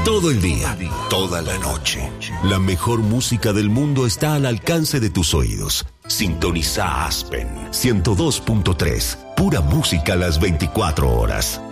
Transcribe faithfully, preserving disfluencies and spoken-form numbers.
Todo el día, toda la noche. La mejor música del mundo está al alcance de tus oídos. Sintoniza Aspen ciento dos punto tres. Pura música las veinticuatro horas.